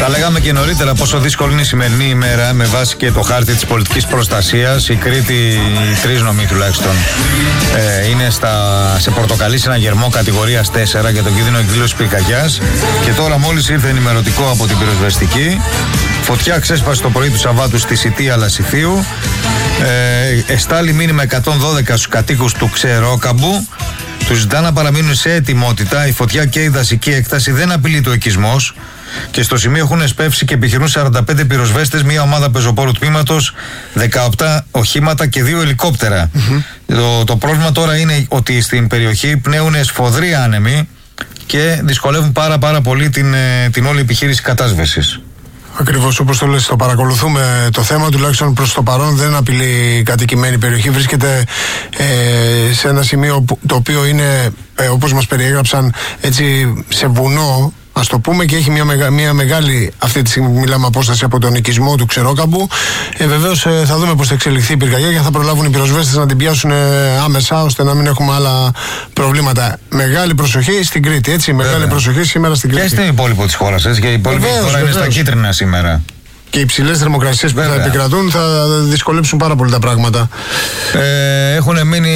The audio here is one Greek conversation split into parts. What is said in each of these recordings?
λέγαμε και νωρίτερα πόσο δύσκολη είναι η σημερινή ημέρα με βάση και το χάρτη της πολιτικής προστασίας. Η Κρήτη, οι τρεις νομοί τουλάχιστον, είναι σε πορτοκαλί συναγερμό κατηγορίας 4 για τον κίνδυνο εκδήλωσης πυρκαγιάς. Και τώρα μόλις ήρθε ενημερωτικό από την πυροσβεστική. Φωτιά ξέσπασε το πρωί του Σαββάτου στη Σιτία Λασιθίου. Εστάλει μήνυμα 112 στους κατοίκους του Ξερόκαμπου. Τους ζητά να παραμείνουν σε ετοιμότητα. Η φωτιά και η δασική έκταση δεν απειλεί το οικισμός. Και στο σημείο έχουν εσπεύσει και επιχειρούν 45 πυροσβέστες, μια ομάδα πεζοπόρου τμήματος, 18 οχήματα και 2 ελικόπτερα. Το πρόβλημα τώρα είναι ότι στην περιοχή πνέουν σφοδροί άνεμοι και δυσκολεύουν πάρα πολύ την όλη επιχείρηση κατάσβεσης. Ακριβώς όπως το λες, το παρακολουθούμε το θέμα, τουλάχιστον προς το παρόν δεν απειλεί κατοικημένη περιοχή. Βρίσκεται σε ένα σημείο το οποίο είναι, όπως μας περιέγραψαν, έτσι σε βουνό, ας το πούμε, και έχει μια μεγάλη, αυτή τη στιγμή μιλάμε, απόσταση από τον οικισμό του Ξερόκαμπου. Βεβαίως θα δούμε πώς θα εξελιχθεί η πυρκαγιά και θα προλάβουν οι πυροσβέστες να την πιάσουν άμεσα, ώστε να μην έχουμε άλλα προβλήματα. Μεγάλη προσοχή στην Κρήτη, έτσι. Μεγάλη προσοχή σήμερα στην Κρήτη. Και στην υπόλοιπο της χώρας, έτσι. Και η υπόλοιπη χώρα είναι στα κίτρινα σήμερα. Και οι υψηλές θερμοκρασίες που θα επικρατούν θα δυσκολέψουν πάρα πολύ τα πράγματα. Έχουν μείνει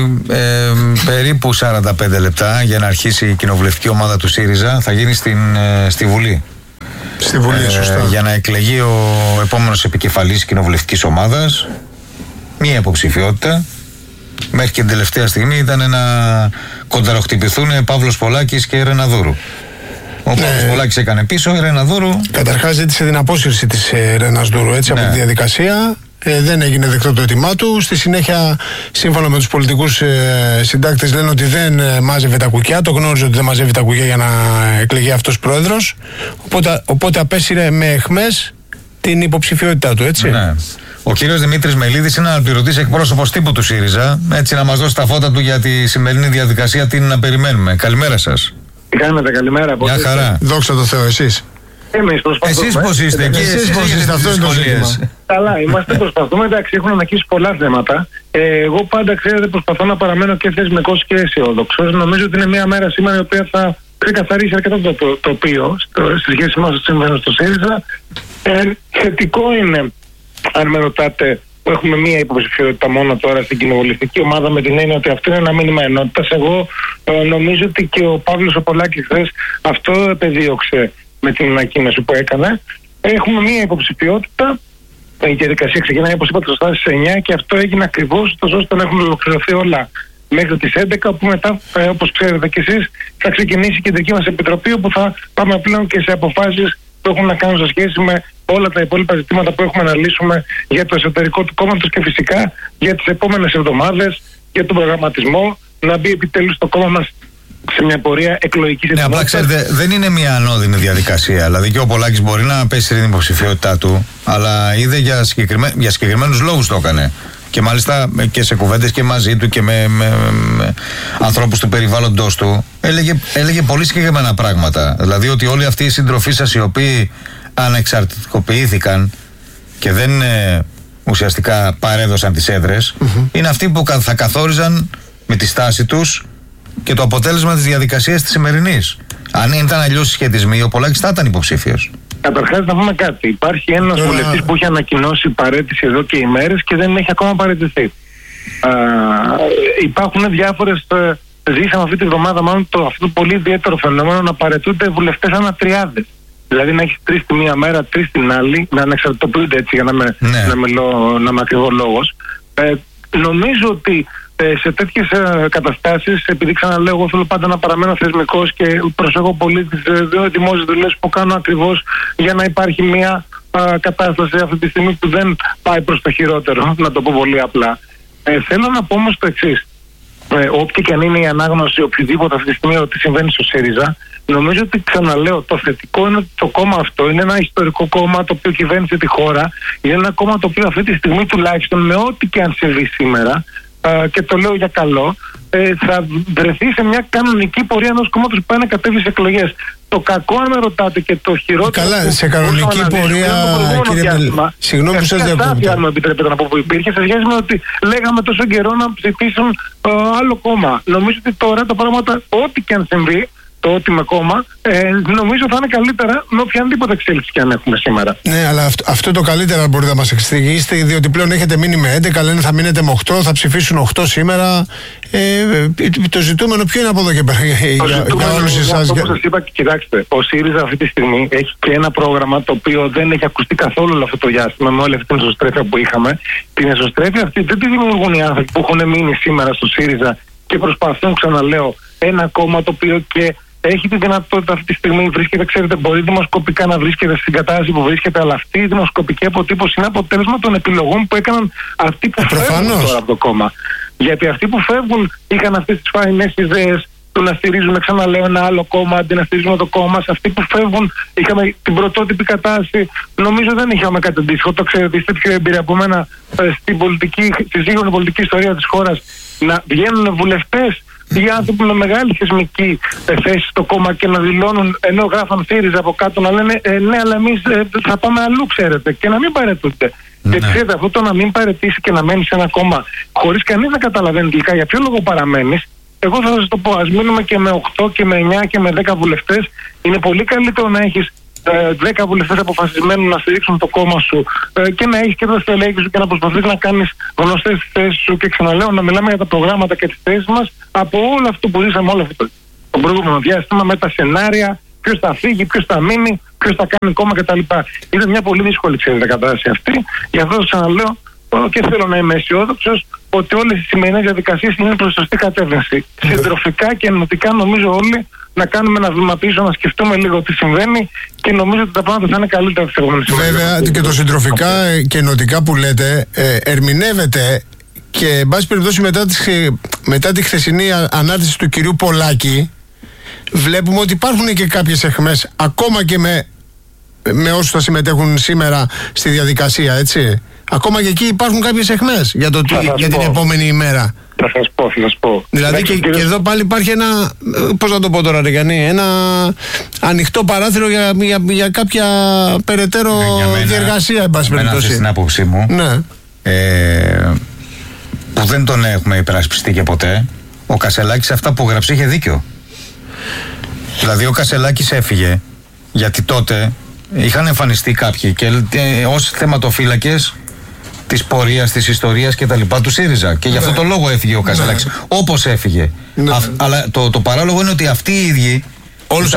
περίπου 45 λεπτά για να αρχίσει η κοινοβουλευτική ομάδα του ΣΥΡΙΖΑ. Θα γίνει στη Βουλή. Στη Βουλή, σωστά. Για να εκλεγεί ο επόμενος επικεφαλής κοινοβουλευτικής ομάδας. Μία υποψηφιότητα. Μέχρι και την τελευταία στιγμή ήταν να κονταροχτυπηθούν Παύλος Πολάκης και Ρεναδούρου. Ο Παύλος Πολάκης έκανε πίσω, η Ρεναδούρου. Καταρχάς ζήτησε την απόσυρση της Ρεναδούρου, έτσι, από τη διαδικασία. Δεν έγινε δεκτό το αίτημά του. Στη συνέχεια, σύμφωνα με τους πολιτικούς συντάκτες, λένε ότι δεν μάζευε τα κουκιά. Το γνώριζε ότι δεν μαζεύει τα κουκιά για να εκλεγεί αυτός πρόεδρος. Οπότε απέσυρε με αιχμές την υποψηφιότητά του, έτσι. Ναι. Ο κύριος Δημήτρης Μελίδης είναι αναπληρωτής εκπρόσωπος τύπου του ΣΥΡΙΖΑ. Έτσι, να μας δώσει τα φώτα του για τη σημερινή διαδικασία, τι να περιμένουμε. Καλημέρα σας. Τι κάνετε, καλημέρα. Μια χαρά. Δόξα τω Θεώ, εσείς. Εμείς προσπαθούμε. Εσείς πώς είστε εκεί, εσείς πώς είστε, αυτό είναι το ζήτημα. Καλά, είμαστε, προσπαθούμε. Εντάξει, έχουν ανακύψει πολλά θέματα. Εγώ πάντα, ξέρετε, προσπαθώ να παραμένω και θεσμικός και αισιόδοξος. Νομίζω ότι είναι μια μέρα σήμερα η οποία θα ξεκαθαρίσει αρκετά το τοπίο στη σχέση μας στο ΣΥΡΙΖΑ. Θετικό είναι, αν με ρωτάτε, που έχουμε μία υποψηφιότητα μόνο τώρα στην κοινοβουλευτική ομάδα, με την έννοια ότι αυτό είναι ένα μήνυμα ενότητας. Εγώ νομίζω ότι και ο Παύλος ο Πολάκης χθες αυτό επεδίωξε με την ανακοίνωση που έκανε. Έχουμε μία υποψηφιότητα. Η διαδικασία ξεκινάει, όπως είπατε, σωστά στις 9 και αυτό έγινε ακριβώς ώστε να έχουν ολοκληρωθεί όλα μέχρι τις 11, που μετά, όπως ξέρετε κι εσείς, θα ξεκινήσει η κεντρική μας επιτροπή, όπου θα πάμε πλέον και σε αποφάσεις που έχουν να κάνουν σε σχέση με όλα τα υπόλοιπα ζητήματα που έχουμε να λύσουμε για το εσωτερικό του κόμματος και φυσικά για τις επόμενες εβδομάδες, για τον προγραμματισμό, να μπει επιτέλους το κόμμα μας σε μια πορεία εκλογικής ετοιμότητας. Απλά ξέρετε, δεν είναι μια ανώδυνη διαδικασία. Δηλαδή και ο Πολάκης μπορεί να πέσει την υποψηφιότητά του, αλλά είδε για συγκεκριμένους λόγους το έκανε. Και μάλιστα και σε κουβέντες και μαζί του και με ανθρώπους του περιβάλλοντος του έλεγε πολύ συγκεκριμένα πράγματα. Δηλαδή ότι όλοι αυτοί οι συντροφοί σας οι οποίοι ανεξαρτητικοποιήθηκαν και δεν ουσιαστικά παρέδωσαν τις έδρες, είναι αυτοί που θα καθόριζαν με τη στάση τους και το αποτέλεσμα της διαδικασίας της σημερινής. Αν ήταν αλλιώς οι σχετισμοί, ο Πολάκης θα ήταν υποψήφιος. Καταρχάς, να πούμε κάτι. Υπάρχει ένας βουλευτής που έχει ανακοινώσει παραίτηση εδώ και ημέρες και δεν έχει ακόμα παραιτηθεί. Υπάρχουν διάφορες. Ζήσαμε αυτή τη βδομάδα μάλλον αυτό το πολύ ιδιαίτερο φαινόμενο να παραιτούνται βουλευτές ανατριάδες. Δηλαδή να έχει 3 τη μία μέρα, 3 την άλλη, να ανεξαρτητοποιούνται, έτσι, για να είμαι ακριβό λόγος. Νομίζω ότι σε τέτοιες καταστάσεις, επειδή ξαναλέω, εγώ θέλω πάντα να παραμένω θεσμικός και προσέχω πολύ τις δημόσιες δουλειές που κάνω ακριβώς για να υπάρχει μια κατάσταση αυτή τη στιγμή που δεν πάει προς το χειρότερο, να το πω πολύ απλά. Θέλω να πω όμως το εξής. Όποια και αν είναι η ανάγνωση οποιοδήποτε αυτή τη στιγμή ότι συμβαίνει στο ΣΥΡΙΖΑ, νομίζω ότι, ξαναλέω, το θετικό είναι ότι το κόμμα αυτό είναι ένα ιστορικό κόμμα το οποίο κυβέρνησε τη χώρα. Είναι ένα κόμμα το οποίο αυτή τη στιγμή, τουλάχιστον με ό,τι και αν συμβεί σήμερα, και το λέω για καλό, θα βρεθεί σε μια κανονική πορεία ενός κόμματος που πάει να κατέβει σε εκλογές. Το κακό, αν με ρωτάτε, και το χειρότερο. Καλά, σε κανονική πορεία, κύριε Μελίδη. Συγγνώμη που σας διακόπτω. Αν μου επιτρέπετε να πω που υπήρχε, σε σχέση με ότι λέγαμε τόσο καιρό να ψηφίσουν άλλο κόμμα. Νομίζω ότι τώρα τα πράγματα, ό,τι και αν συμβεί, το ότι με κόμμα, νομίζω θα είναι καλύτερα με οποιαδήποτε εξέλιξη και αν έχουμε σήμερα. Ναι, αλλά αυτό το καλύτερα μπορείτε να μας εξηγήσετε, διότι πλέον έχετε μείνει με 11, λένε θα μείνετε με 8, θα ψηφίσουν 8 σήμερα. Το ζητούμενο ποιο είναι από εδώ και πέρα για όλους εσάς? Όπως σας είπα, κοιτάξτε, ο ΣΥΡΙΖΑ αυτή τη στιγμή έχει και ένα πρόγραμμα το οποίο δεν έχει ακουστεί καθόλου αυτό το διάστημα με όλη αυτή την εσωστρέφεια που είχαμε. Την εσωστρέφεια αυτή δεν τη δημιουργούν οι άνθρωποι που έχουν μείνει σήμερα στο ΣΥΡΙΖΑ και προσπαθούν, ξαναλέω, ένα κόμμα το οποίο και έχει τη δυνατότητα αυτή τη στιγμή, βρίσκεται, ξέρετε, μπορεί δημοσκοπικά να βρίσκεται στην κατάσταση που βρίσκεται, αλλά αυτή η δημοσκοπική αποτύπωση είναι αποτέλεσμα των επιλογών που έκαναν αυτοί που φεύγουν τώρα από το κόμμα. Γιατί αυτοί που φεύγουν είχαν αυτές τις φαϊνές ιδέες του να στηρίζουμε, ξαναλέω, ένα άλλο κόμμα αντί να στηρίζουμε το κόμμα μας. Αυτοί που φεύγουν, είχαμε την πρωτότυπη κατάσταση. Νομίζω δεν είχαμε κάτι αντίστοιχο. Το ξέρετε, είστε πιο εμπειρία από μένα στη σύγχρονη πολιτική ιστορία της χώρας να βγαίνουν βουλευτές οι άνθρωποι με μεγάλη θεσμική θέση στο κόμμα και να δηλώνουν, ενώ γράφαν ΣΥΡΙΖΑ από κάτω, να λένε ναι, αλλά εμείς θα πάμε αλλού, ξέρετε, και να μην παρετούνται. Και ξέρετε, αυτό το να μην παρετήσει και να μένει σε ένα κόμμα χωρίς κανείς να καταλαβαίνει τελικά για ποιο λόγο παραμένεις. Εγώ θα σας το πω, ας μείνουμε και με 8 και με 9 και με 10 βουλευτές. Είναι πολύ καλύτερο να έχεις 10 βουλευτές αποφασισμένους να στηρίξουν το κόμμα σου και να έχεις και το στελέχη σου και να προσπαθείς να κάνεις γνωστές τις θέσεις σου και ξαναλέω να μιλάμε για τα προγράμματα και τις θέσεις μας από όλο αυτό που ζήσαμε όλο αυτό το προηγούμενο διάστημα με τα σενάρια, ποιος θα φύγει, ποιος θα μείνει, ποιος θα κάνει κόμμα κτλ. Είναι μια πολύ δύσκολη, ξέρετε, κατάσταση αυτή. Γι' αυτό ξαναλέω και θέλω να είμαι αισιόδοξος ότι όλες οι σημερινές διαδικασίες είναι προς σωστή κατεύθυνση. Συντροφικά και ενωτικά νομίζω όλοι να κάνουμε ένα βήμα πίσω, να σκεφτούμε λίγο τι συμβαίνει και νομίζω ότι τα πράγματα θα είναι καλύτερα τις επόμενες ημέρες. Βέβαια και το συντροφικά και ενωτικά που λέτε ερμηνεύεται και εν πάση περιπτώσει μετά τη χθεσινή ανάρτηση του κυρίου Πολάκη βλέπουμε ότι υπάρχουν και κάποιες αιχμές ακόμα και με όσους θα συμμετέχουν σήμερα στη διαδικασία, έτσι. Ακόμα και εκεί υπάρχουν κάποιες αιχμές για την επόμενη ημέρα. Θα σας πω. Δηλαδή και εδώ πάλι υπάρχει ένα, πώς να το πω τώρα, Γιάννη, ένα ανοιχτό παράθυρο για κάποια περαιτέρω διεργασία, εν πάση περιπτώσει. Στην άποψή μου, ναι. Που δεν τον έχουμε υπερασπιστεί και ποτέ, ο Κασελάκης αυτά που γράψε είχε δίκιο. Δηλαδή ο Κασελάκης έφυγε γιατί τότε είχαν εμφανιστεί κάποιοι και ως θεματοφύλακες της πορείας, της ιστορίας και τα λοιπά του ΣΥΡΙΖΑ. Και γι' αυτό το λόγο έφυγε ο Κασελάκης. Όπως έφυγε. Αλλά το παράλογο είναι ότι αυτοί οι ίδιοι όλους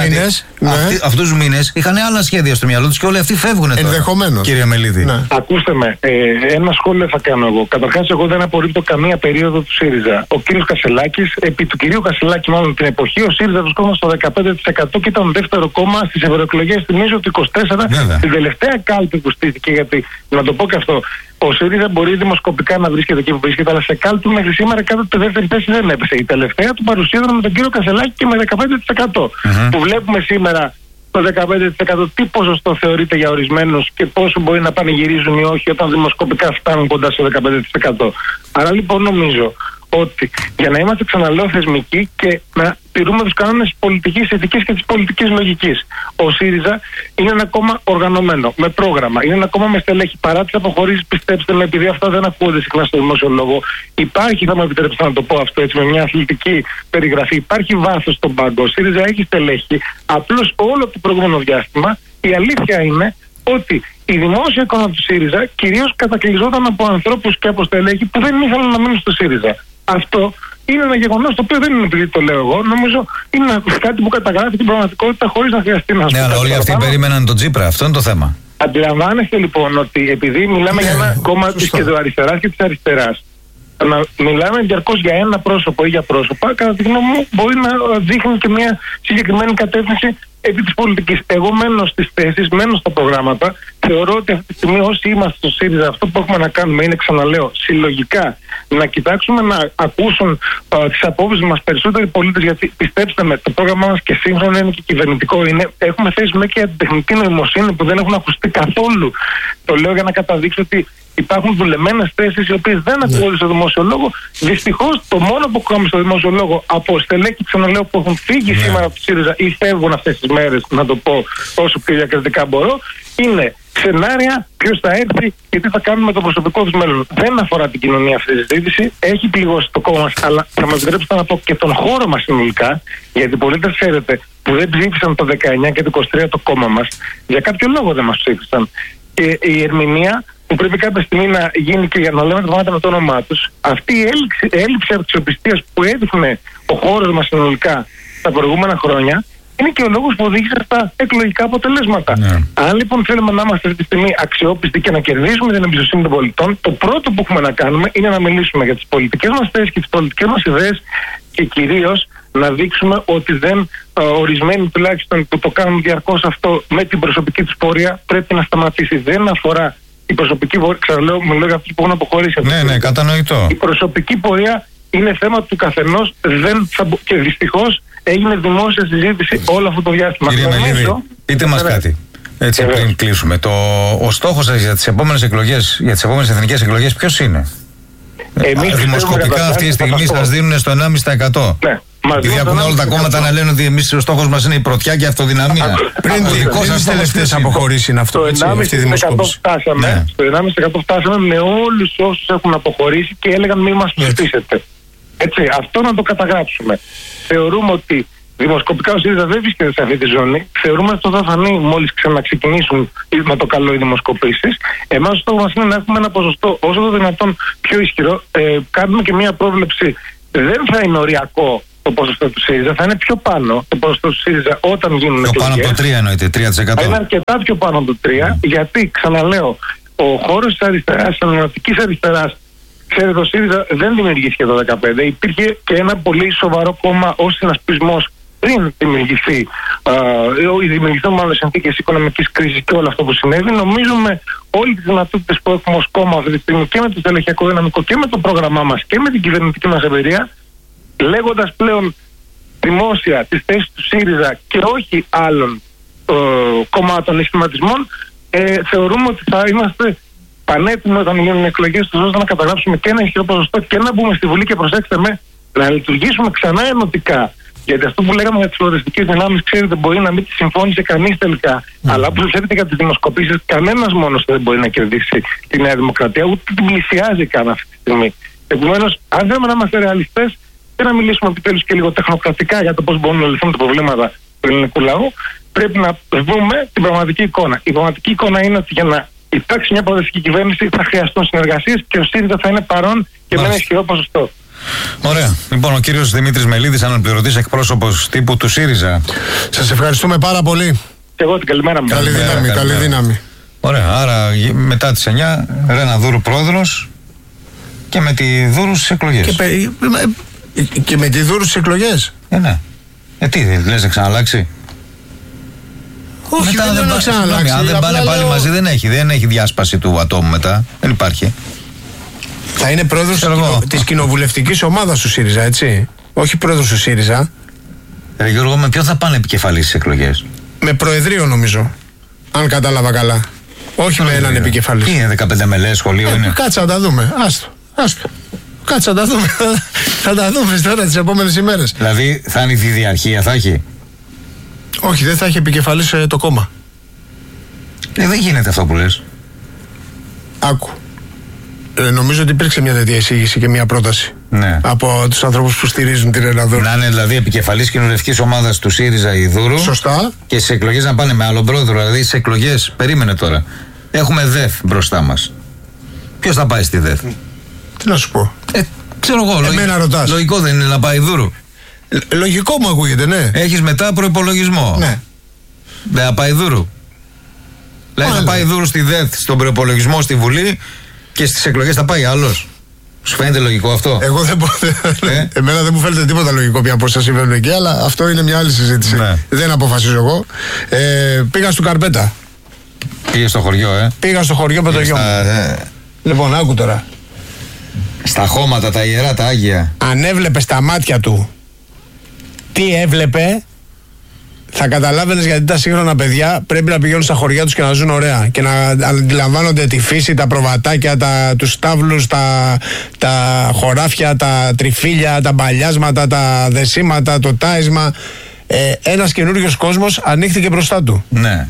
αυτούς τους μήνες είχαν άλλα σχέδια στο μυαλό τους και όλοι αυτοί φεύγουν τώρα. Ενδεχομένως. Κύριε Μελίδη. Ναι. Ακούστε με, ένα σχόλιο θα κάνω εγώ. Καταρχάς, εγώ δεν απορρίπτω καμία περίοδο του ΣΥΡΙΖΑ. Ο κύριος Κασελάκης, επί του κυρίου Κασελάκη, μάλλον την εποχή, ο ΣΥΡΙΖΑ βρισκόταν στο 15% και ήταν δεύτερο κόμμα στις ευρωεκλογές. Θυμίζω το 24, την τελευταία κάλπη που στήθηκε. Γιατί, να το πω και αυτό, ο ΣΥΡΙΖΑ μπορεί δημοσκοπικά να βρίσκεται εκεί που βρίσκεται, αλλά σε κάλπη μέχρι σήμερα κάτω από τη δεύτερη θέση δεν έπεσε. Η τελευταία του παρουσία ήταν με τον κύριο Κασελάκη και με 15%. Που βλέπουμε σήμερα το 15% τι ποσοστό θεωρείται για ορισμένους και πόσο μπορεί να πανηγυρίζουν ή όχι όταν δημοσκοπικά φτάνουν κοντά στο 15%. Άρα λοιπόν νομίζω ότι για να είμαστε, ξαναλέω, θεσμικοί και να τηρούμε τους κανόνες της πολιτικής ηθικής και της πολιτικής λογικής. Ο ΣΥΡΙΖΑ είναι ένα κόμμα οργανωμένο, με πρόγραμμα, είναι ένα κόμμα με στελέχη. Παρά τις αποχωρήσεις, πιστέψτε με, επειδή αυτά δεν ακούγονται συχνά στο δημόσιο λόγο, υπάρχει, θα μου επιτρέψετε να το πω αυτό έτσι με μια αθλητική περιγραφή, υπάρχει βάθος στον πάγκο. Ο ΣΥΡΙΖΑ έχει στελέχη. Απλώς όλο το προηγούμενο διάστημα η αλήθεια είναι ότι η δημόσια εικόνα του ΣΥΡΙΖΑ κυρίως κατακλυζόταν από ανθρώπους και από στελέχη που δεν ήθελαν να μείνουν στο ΣΥΡΙΖΑ. Αυτό είναι ένα γεγονός το οποίο δεν είναι επειδή το λέω εγώ. Νομίζω είναι κάτι που καταγράφει την πραγματικότητα χωρίς να χρειαστεί να ναι, αλλά όλοι αυτοί περίμεναν τον Τσίπρα. Αυτό είναι το θέμα. Αντιλαμβάνεστε λοιπόν ότι επειδή μιλάμε για ένα κόμμα της κεντροαριστεράς και της αριστεράς, να μιλάμε διαρκώς για ένα πρόσωπο ή για πρόσωπα, κατά τη γνώμη μου, μπορεί να δείχνει και μια συγκεκριμένη κατεύθυνση επί της πολιτικής. Εγώ μένω στις θέσεις, μένω στα προγράμματα. Θεωρώ ότι αυτή τη στιγμή όσοι είμαστε στο ΣΥΡΙΖΑ, αυτό που έχουμε να κάνουμε είναι, ξαναλέω, συλλογικά να κοιτάξουμε να ακούσουν τις απόψεις μας περισσότεροι πολίτες, γιατί πιστέψτε με, το πρόγραμμά μας και σύγχρονο είναι και κυβερνητικό. Έχουμε θέσει με και τεχνητή νοημοσύνη που δεν έχουν ακουστεί καθόλου. Το λέω για να καταδείξω ότι υπάρχουν δουλεμένες θέσεις οι οποίες δεν ακούγονται στο δημόσιο λόγο. Δυστυχώς το μόνο που ακούμε στο δημόσιο λόγο από στελέχη, ξαναλέω, που έχουν φύγει σήμερα από τη ΣΥΡΙΖΑ ή φεύγουν αυτές τις μέρες, να το πω όσο πιο διακριτικά μπορώ, είναι σενάρια, ποιος θα έρθει και τι θα κάνουμε με το προσωπικό του μέλλον. Δεν αφορά την κοινωνία αυτή η συζήτηση. Έχει πληγώσει το κόμμα μας, αλλά θα μας επιτρέψετε να πω και τον χώρο μας συνολικά, γιατί πολλοί δεν ξέρετε που δεν ψήφισαν το 19 και το 23 το κόμμα μας, για κάποιο λόγο δεν μας ψήφισαν. Και η ερμηνεία που πρέπει κάποια στιγμή να γίνει και για να λέμε τα πράγματα με το όνομά τους, αυτή η έλλειψη αξιοπιστίας που έδειχνε ο χώρος μας συνολικά τα προηγούμενα χρόνια, είναι και ο λόγος που οδήγησε στα εκλογικά αποτελέσματα. Αν λοιπόν θέλουμε να είμαστε αυτή τη στιγμή αξιόπιστοι και να κερδίσουμε την εμπιστοσύνη των πολιτών, το πρώτο που έχουμε να κάνουμε είναι να μιλήσουμε για τις πολιτικές μας θέσεις και τις πολιτικές μας ιδέες και κυρίως να δείξουμε ότι δεν ορισμένοι τουλάχιστον που το κάνουν διαρκώς αυτό με την προσωπική τους πορεία πρέπει να σταματήσει. Δεν αφορά η προσωπική πορεία, ξαναλέω, μιλάω για αυτούς που έχουν αποχωρήσει. Ναι, κατανοητό. Η προσωπική πορεία είναι θέμα του καθενός και δυστυχώς έγινε δημόσια συζήτηση όλο αυτό το διάστημα. Κύριε Μελίδη, πείτε μας κάτι. Έτσι, πριν κλείσουμε. Ο στόχος σας για τις επόμενες εκλογές, για τις επόμενες εθνικές εκλογές, ποιος είναι? Δημοσκοπικά αυτή τη στιγμή σας δίνουν στο 1,5%. Ναι. Επειδή ακούμε όλα τα κόμματα να λένε ότι εμείς ο στόχος μας είναι η πρωτιά και η αυτοδυναμία. Πριν τις τελευταίες αποχωρήσεις είναι αυτό, έτσι, αυτή η δημοσκόπηση. Στο 1,5% φτάσαμε με όλους όσους έχουν αποχωρήσει και έλεγαν μη μας ψηφίσετε. Έτσι, αυτό να το καταγράψουμε. Θεωρούμε ότι δημοσκοπικά ο ΣΥΡΙΖΑ δεν βρίσκεται σε αυτή τη ζώνη. Θεωρούμε ότι αυτό θα φανεί μόλις ξαναξεκινήσουν με το καλό οι δημοσκοπήσεις. Εμάς ο στόχος μας είναι να έχουμε ένα ποσοστό όσο το δυνατόν πιο ισχυρό. Κάνουμε και μία πρόβλεψη. Δεν θα είναι οριακό το ποσοστό του ΣΥΡΙΖΑ, θα είναι πιο πάνω το ποσοστό του ΣΥΡΙΖΑ όταν γίνουν εκλογές. Πιο πάνω από το 3 εννοείται, 3%. Θα είναι αρκετά πιο πάνω από το 3, γιατί ξαναλέω, ο χώρος της αριστεράς, της ανανεωτικής αριστεράς, ξέρετε, ο ΣΥΡΙΖΑ δεν δημιουργήθηκε το 2015. Υπήρχε και ένα πολύ σοβαρό κόμμα ως συνασπισμός πριν δημιουργηθούν μάλλον συνθήκες οικονομικής κρίσης και όλο αυτό που συνέβη. Νομίζουμε όλες τις δυνατότητες που έχουμε ως κόμμα αυτή τη στιγμή και με το στελεχειακό δυναμικό και με το πρόγραμμά μας και με την κυβερνητική μας εμπειρία, λέγοντας πλέον δημόσια τις θέσεις του ΣΥΡΙΖΑ και όχι άλλων κομμάτων ή σχηματισμών, θεωρούμε ότι θα είμαστε πανέτοιμοι όταν γίνουν εκλογές τους ώστε να καταγράψουμε και ένα ισχυρό ποσοστό και να μπούμε στη Βουλή και προσέξτε με, να λειτουργήσουμε ξανά ενωτικά. Γιατί αυτό που λέγαμε για τις φλωριστικές δυνάμεις, ξέρετε, μπορεί να μην τη συμφώνησε κανείς τελικά. Αλλά όπως ξέρετε για τις δημοσκοπήσεις, κανένας μόνος δεν μπορεί να κερδίσει τη Νέα Δημοκρατία, ούτε την πλησιάζει καν αυτή τη στιγμή. Επομένως, αν θέλουμε να είμαστε ρεαλιστές και να μιλήσουμε επιτέλους και λίγο τεχνοκρατικά για το πώς μπορούν να λυθούν τα προβλήματα του ελληνικού λαού, πρέπει να δούμε την πραγματική εικόνα. Η πραγματική εικόνα είναι ότι για να υπάρξει μια προοδευτική κυβέρνηση θα χρειαστούν συνεργασίες και ο ΣΥΡΙΖΑ θα είναι παρόν και με ένα ισχυρό ποσοστό. Ωραία. Λοιπόν, ο κύριος Δημήτρης Μελίδης, αναπληρωτής εκπρόσωπος τύπου του ΣΥΡΙΖΑ. Σας ευχαριστούμε πάρα πολύ. Και εγώ την καλημέρα μου. Καλή δύναμη. Ωραία. Άρα μετά τις 9, Ρένα Δούρου πρόεδρος και με τη Δούρου στις εκλογές. Και με τη Δούρου στις εκλογές. Ναι. Τι, λες να ξαναλλάξει? Όχι, μετά δεν θα ξαναλλάξει. Αν δεν πάνε πάλι μαζί δεν έχει διάσπαση του ατόμου μετά. Δεν υπάρχει. Θα είναι πρόεδρος της κοινοβουλευτικής ομάδας του ΣΥΡΙΖΑ, έτσι. Όχι πρόεδρος του ΣΥΡΙΖΑ. Γιώργο, με ποιον θα πάνε επικεφαλής στις εκλογές? Με προεδρείο νομίζω. Αν κατάλαβα καλά. Όχι με έναν επικεφαλής. Τι είναι, 15 μελές σχολείο είναι? Κάτσε να τα δούμε. Άστο. Κάτσε να τα δούμε. Θα τα δούμε τώρα τις επόμενες ημέρες. Δηλαδή θα είναι η διαρχία, θα έχει? Όχι, δεν θα έχει επικεφαλής το κόμμα. Δεν γίνεται αυτό που λες. Άκου. Νομίζω ότι υπήρξε μια τέτοια εισήγηση και μια πρόταση από τους ανθρώπους που στηρίζουν την Ρένα Δούρου. Να είναι δηλαδή επικεφαλής κοινοβουλευτικής ομάδας του ΣΥΡΙΖΑ η Δούρου. Σωστά. Και στις εκλογές να πάνε με άλλον πρόεδρο. Δηλαδή στις εκλογές, περίμενε τώρα. Έχουμε ΔΕΘ μπροστά μας. Ποιος θα πάει στη ΔΕΘ? Τι να σου πω. Ξέρω εγώ. Εμένα ρωτάς. Λογικό δεν είναι να πάει η Δούρου? Λογικό μου ακούγεται, ναι. Έχεις μετά προϋπολογισμό. Ναι. Δεν θα πάει η Δούρου. Δηλαδή θα πάει η Δούρου στη ΔΕΘ, στον προϋπολογισμό, στη Βουλή. Και στις εκλογές θα πάει άλλος. Σου φαίνεται λογικό αυτό? Εγώ δεν μπορώ. Εμένα δεν μου φαίνεται τίποτα λογικό πια πώς θα συμβαίνουν εκεί, αλλά αυτό είναι μια άλλη συζήτηση. Ναι. Δεν αποφασίζω εγώ. Πήγα στο Καρπέτα. Πήγε στο χωριό, Πήγα στο χωριό με το γιο μου. Λοιπόν, άκου τώρα. Στα χώματα, τα ιερά, τα άγια. Αν έβλεπε στα μάτια του τι έβλεπε, θα καταλάβαινες γιατί τα σύγχρονα παιδιά πρέπει να πηγαίνουν στα χωριά τους και να ζουν ωραία και να αντιλαμβάνονται τη φύση, τα προβατάκια, τους στάβλους, τα χωράφια, τα τριφύλια, τα μπαλιάσματα, τα δεσίματα, το τάισμα. Ένας καινούριος κόσμος ανοίχθηκε μπροστά του. Ναι.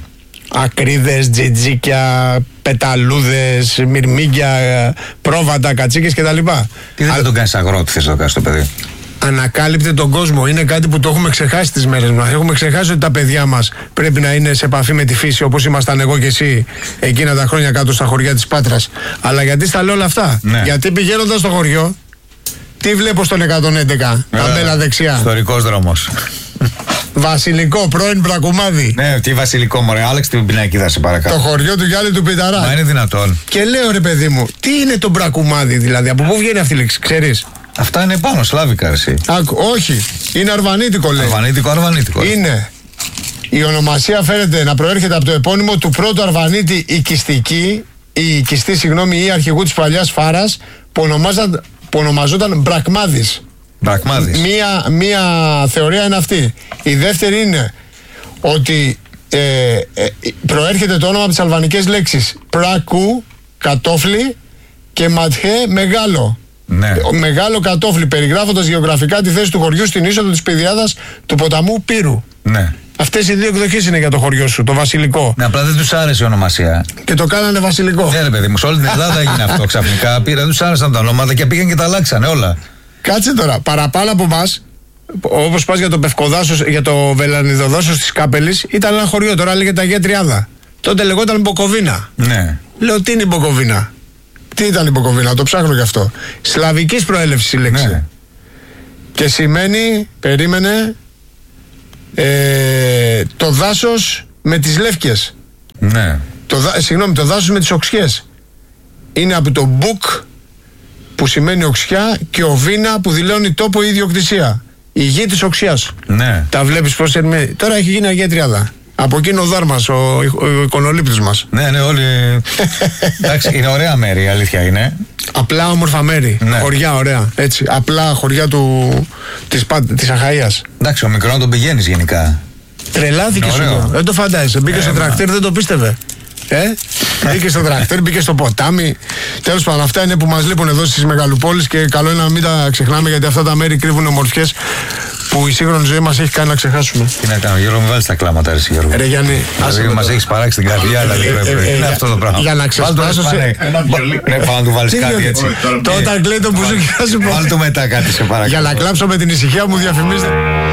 Ακρίδες, τζιτζίκια, πεταλούδες, μυρμήγκια, πρόβατα, κατσίκες κτλ. Τι δεν θα τον κάνεις αγρότη, θες να το κάνεις το παιδί? Ανακάλυπτε τον κόσμο. Είναι κάτι που το έχουμε ξεχάσει τις μέρες μας. Έχουμε ξεχάσει ότι τα παιδιά μας πρέπει να είναι σε επαφή με τη φύση, όπως ήμασταν εγώ και εσύ εκείνα τα χρόνια κάτω στα χωριά της Πάτρας. Αλλά γιατί στα λέω όλα αυτά? Ναι. Γιατί πηγαίνοντας στο χωριό, τι βλέπω στον 111, ταμπέλα δεξιά? Ιστορικός δρόμος. Βασιλικό, πρώην Μπρακουμάδη. Ναι, τι Βασιλικό, μωρέ, άλλαξε την πινακίδα, σε παρακαλώ. Το χωριό του Γιάννη του Πιταρά. Μα είναι δυνατόν? Και λέω, ρε παιδί μου, τι είναι το Μπρακουμάδη, δηλαδή, από πού βγαίνει αυτή η λέξη, ξέρεις? Αυτά είναι πάνω, σλάβικα, εσύ. Όχι, είναι αρβανίτικο, λέει. Αρβανίτικο. Είναι. Η ονομασία φαίνεται να προέρχεται από το επώνυμο του πρώτου Αρβανίτη οικιστή, ή αρχηγού της παλιάς Φάρας, που ονομαζόταν Μπρακμάδης. Μία θεωρία είναι αυτή. Η δεύτερη είναι ότι προέρχεται το όνομα από τις αλβανικές λέξεις πράκου, κατόφλι, και ματχέ, μεγάλο. Ναι. Μεγάλο κατόφλι, περιγράφοντας γεωγραφικά τη θέση του χωριού στην είσοδο της πεδιάδας του ποταμού Πύρου. Ναι. Αυτές οι δύο εκδοχές είναι για το χωριό σου, το Βασιλικό. Ναι, απλά δεν τους άρεσε η ονομασία. Και το κάνανε Βασιλικό. Ναι, ρε παιδί μου, σε όλη την Ελλάδα έγινε αυτό ξαφνικά. Δεν τους άρεσαν τα ονόματα και πήγαν και τα αλλάξανε όλα. Κάτσε τώρα, παραπάνω από εμάς, όπως πας για το Πευκοδάσος, για το Βελανιδοδάσος της Κάπελης, ήταν ένα χωριό, τώρα λέγεται Αγία Τριάδα. Τότε λεγόταν Μποκοβίνα. Ναι. Λέω, τι είναι η Μποκοβίνα? Τι ήταν η Μποκοβίνα, το ψάχνω γι' αυτό. Σλαβικής προέλευσης η λέξη. Ναι. Και σημαίνει, περίμενε, το δάσος με τις λεύκες. Ναι. Το δάσος με τις οξιές. Είναι από το μπουκ, που σημαίνει οξιά, και οβίνα, που δηλώνει τόπο ή ιδιοκτησία. Η γη της οξιάς. Ναι. Τα βλέπεις πώς είναι. Τώρα έχει γίνει Αγία Τριάδα. Από εκείνο ο Δάρμας, ο εικονολήπτης μας. Ναι, όλοι. Εντάξει, είναι ωραία μέρη, η αλήθεια είναι. Απλά όμορφα μέρη. Ναι. Χωριά ωραία. Έτσι. Απλά χωριά της Αχαΐας. Εντάξει, ο μικρό τον πηγαίνεις γενικά. Τρελάθηκε σου. Δεν το φαντάζεσαι. Μπήκε στο τρακτέρ, δεν το πίστευε. Μπήκε στο τρακτέρ, μπήκε στο ποτάμι. Τέλος πάντων, αυτά είναι που μας λείπουν εδώ στις μεγαλοπόλεις και καλό είναι να μην τα ξεχνάμε, γιατί αυτά τα μέρη κρύβουν ομορφιές που η σύγχρονη ζωή μας έχει κάνει να ξεχάσουμε. Τι να κάνω, Γιώργο, μην βάλεις τα κλάματα, ρε Γιώργο. Ρε Γιάννη, μας έχεις παράξει την καρδιά, δηλαδή. Είναι αυτό το πράγμα. Για να ξεσπάσω σε. Ναι, πάω να του βάλεις κάτι έτσι. Το όταν κλαίει το μπουζούκι, θα σου πω. Βάλ' του μετά κάτι, σε παρακαλώ. Για να κλάψω με την ησυχία μου, διαφημίστε.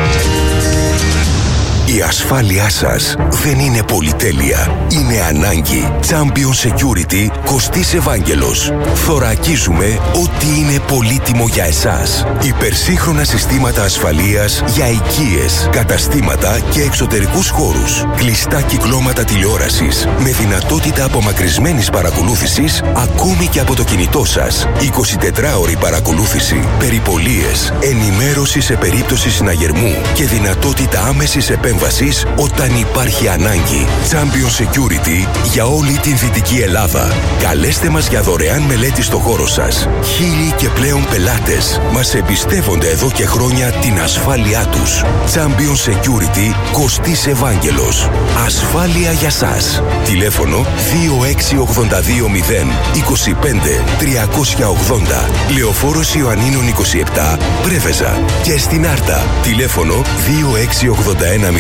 Η ασφάλειά σας δεν είναι πολυτέλεια. Είναι ανάγκη. Champion Security, Κωστής Ευάγγελος. Θωρακίζουμε ό,τι είναι πολύτιμο για εσάς. Υπερσύγχρονα συστήματα ασφαλείας για οικίες, καταστήματα και εξωτερικούς χώρους. Κλειστά κυκλώματα τηλεόρασης με δυνατότητα απομακρυσμένης παρακολούθησης ακόμη και από το κινητό σας. 24ωρη παρακολούθηση, περιπολίες, ενημέρωση σε περίπτωση συναγερμού και δυνατότητα άμεσης επέμβασης όταν υπάρχει ανάγκη. Champion Security για όλη την Δυτική Ελλάδα. Καλέστε μας για δωρεάν μελέτη στο χώρο σας. 1000 και πλέον πελάτες μας εμπιστεύονται εδώ και χρόνια την ασφάλειά τους. Champion Security, Κωστής Ευάγγελος. Ασφάλεια για σας. Τηλέφωνο 26820 25 380. Λεωφόρος Ιωαννίνων 27, Πρέβεζα. Και στην Άρτα. Τηλέφωνο 26810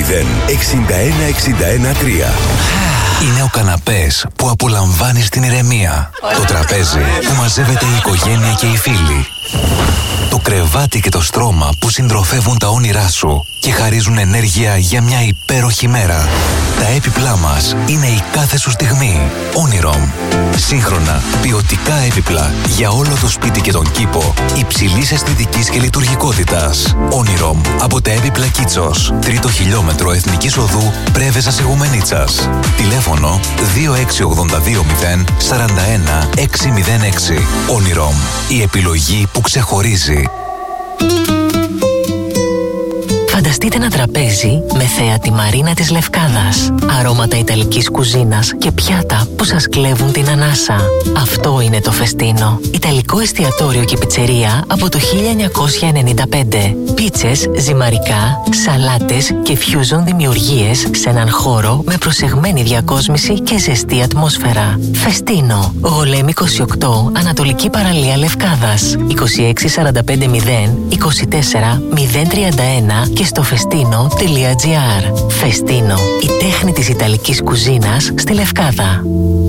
61613. Είναι ο καναπές που απολαμβάνεις την ηρεμία. Το τραπέζι που μαζεύεται η οικογένεια και οι φίλοι. Το κρεβάτι και το στρώμα που συντροφεύουν τα όνειρά σου και χαρίζουν ενέργεια για μια υπέροχη μέρα. Τα έπιπλά μας είναι η κάθε σου στιγμή. Onirom. Σύγχρονα, ποιοτικά έπιπλα για όλο το σπίτι και τον κήπο, υψηλής αισθητικής και λειτουργικότητας. Onirom από τα έπιπλα Κίτσος. 3ο χιλιόμετρο Εθνικής Οδού, Πρέβεζα Σιγουμενίτσας. Τηλέφωνο 26820 41 606. Onirom. Η επιλογή που ξεχωρίζει. Φανταστείτε ένα τραπέζι με θέα τη Μαρίνα της Λευκάδας, αρώματα ιταλικής κουζίνας και πιάτα που σας κλέβουν την ανάσα. Αυτό είναι το Φεστίνο. Ιταλικό εστιατόριο και πιτσερία από το 1995. Πίτσες, ζυμαρικά, σαλάτες και fusion δημιουργίες σε έναν χώρο με προσεγμένη διακόσμηση και ζεστή ατμόσφαιρα. Φεστίνο. Γολέμ 28, Ανατολική Παραλία Λευκάδας. 26 45 0 24 031 και στο festino.gr. Φεστίνο, η τέχνη της ιταλικής κουζίνας στη Λευκάδα.